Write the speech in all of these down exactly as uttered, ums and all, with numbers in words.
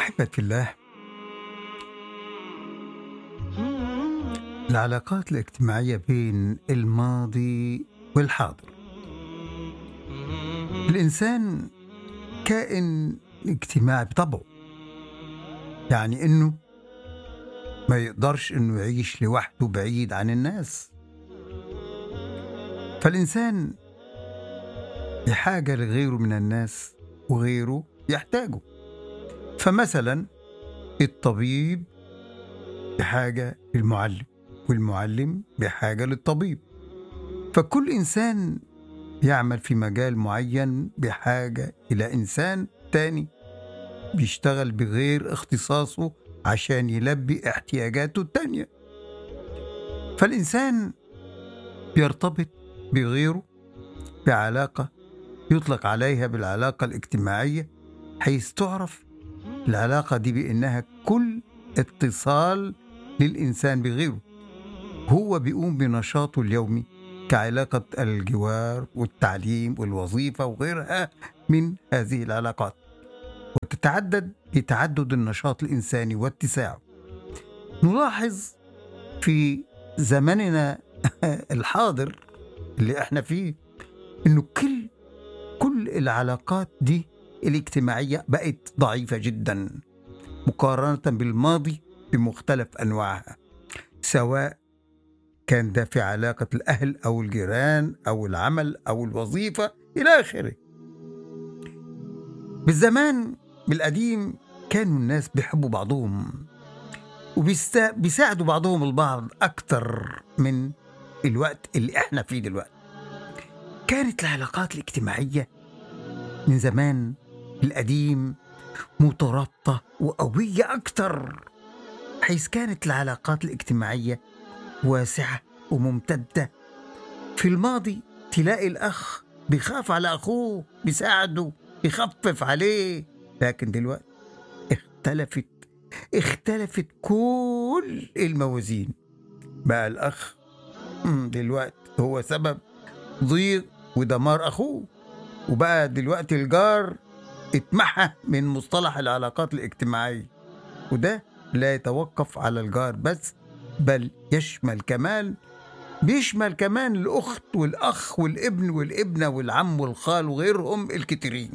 أحبة الله، العلاقات الاجتماعية بين الماضي والحاضر. الإنسان كائن اجتماعي بطبعه، يعني إنه ما يقدرش إنه يعيش لوحده بعيد عن الناس. فالإنسان بحاجة لغيره من الناس وغيره يحتاجه. فمثلا الطبيب بحاجة للمعلم، والمعلم بحاجة للطبيب. فكل إنسان يعمل في مجال معين بحاجة إلى إنسان تاني بيشتغل بغير اختصاصه عشان يلبي احتياجاته التانية. فالإنسان يرتبط بغيره بعلاقة يطلق عليها بالعلاقة الاجتماعية، حيث تعرف العلاقة دي بأنها كل اتصال للإنسان بغيره هو بيقوم بنشاطه اليومي، كعلاقة الجوار والتعليم والوظيفة وغيرها من هذه العلاقات، وتتعدد بتعدد النشاط الإنساني واتساعه. نلاحظ في زمننا الحاضر اللي احنا فيه انه كل كل العلاقات دي الاجتماعية بقت ضعيفة جدا مقارنة بالماضي بمختلف أنواعها، سواء كان ده في علاقة الأهل أو الجيران أو العمل أو الوظيفة إلى آخره. بالزمان بالقديم كانوا الناس بيحبوا بعضهم وبيساعدوا بعضهم البعض أكتر من الوقت اللي احنا فيه دلوقتي. كانت العلاقات الاجتماعية من زمان القديم مترابطة وقوية أكتر، حيث كانت العلاقات الاجتماعية واسعة وممتدة. في الماضي تلاقي الأخ بيخاف على أخوه، بيساعده، يخفف عليه. لكن دلوقتي اختلفت اختلفت كل الموازين. بقى الأخ دلوقتي هو سبب ضيق ودمار أخوه، وبقى دلوقتي الجار اتمحى من مصطلح العلاقات الاجتماعية. وده لا يتوقف على الجار بس، بل يشمل كمان بيشمل كمان الأخت والأخ والابن والابنة والعم والخال وغيرهم الكتيرين.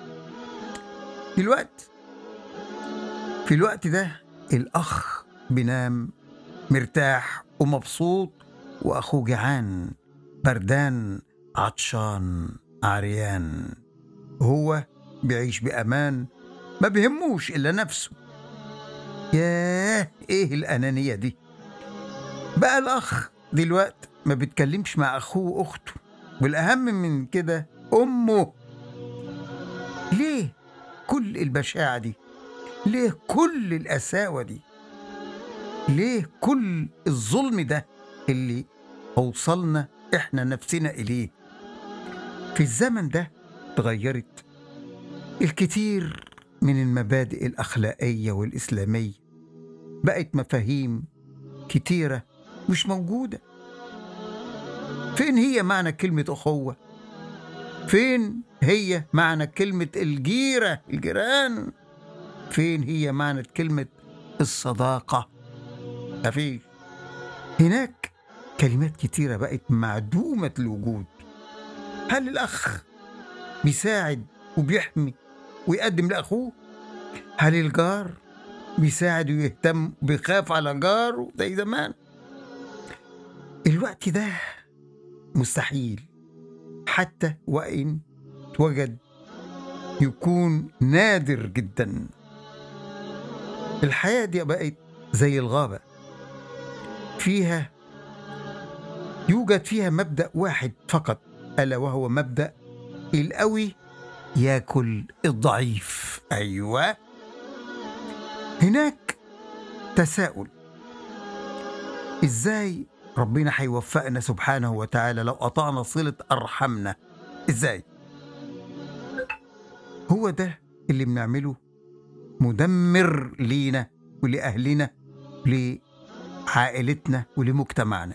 دلوقتي في الوقت ده الأخ بينام مرتاح ومبسوط، وأخوه جعان بردان عطشان عريان. هو بيعيش بأمان، ما بيهموش إلا نفسه. ياه، إيه الأنانية دي! بقى الأخ دلوقتي ما بيتكلمش مع أخوه وأخته، والأهم من كده أمه. ليه كل البشاعة دي؟ ليه كل القساوة دي؟ ليه كل الظلم ده اللي أوصلنا إحنا نفسنا إليه؟ في الزمن ده تغيرت الكثير من المبادئ الأخلاقية والإسلامية، بقت مفاهيم كتيرة مش موجودة. فين هي معنى كلمة أخوة؟ فين هي معنى كلمة الجيرة الجيران؟ فين هي معنى كلمة الصداقة؟ مفيش. هناك كلمات كتيرة بقت معدومة الوجود. هل الأخ بيساعد وبيحمي ويقدم لأخوه؟ هل الجار بيساعد ويهتم وبيخاف على جاره زي زمان؟ الوقت ده مستحيل، حتى وإن توجد يكون نادر جدا. الحياة دي بقت زي الغابة، فيها يوجد فيها مبدأ واحد فقط، ألا وهو مبدأ القوي ياكل الضعيف. أيوة، هناك تساؤل: إزاي ربنا هيوفقنا سبحانه وتعالى لو قطعنا صلة أرحامنا؟ إزاي؟ هو ده اللي بنعمله مدمر لينا ولأهلنا ولعائلتنا ولمجتمعنا.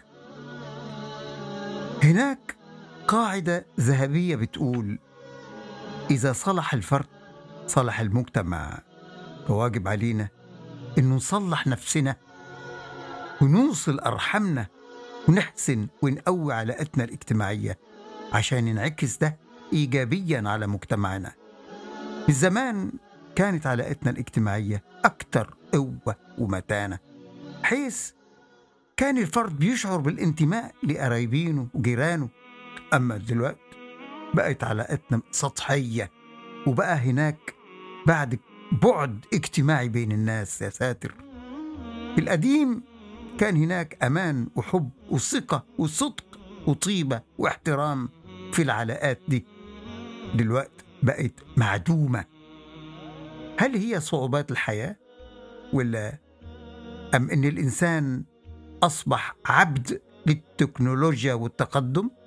هناك قاعدة ذهبية بتقول: إذا صلح الفرد صلح المجتمع، فواجب علينا إنه نصلح نفسنا ونوصل أرحامنا ونحسن ونقوي علاقتنا الاجتماعية عشان ينعكس ده إيجابيا على مجتمعنا. في الزمان كانت علاقتنا الاجتماعية أكتر قوة ومتانة، حيث كان الفرد بيشعر بالانتماء لقرايبينه وجيرانه. أما دلوقتي بقت علاقتنا سطحية، وبقى هناك بعد بعد اجتماعي بين الناس. يا ساتر، في القديم كان هناك أمان وحب وثقة وصدق وطيبة واحترام في العلاقات دي. دلوقتي بقت معدومة. هل هي صعوبات الحياة، ولا أم إن الإنسان أصبح عبد للتكنولوجيا والتقدم؟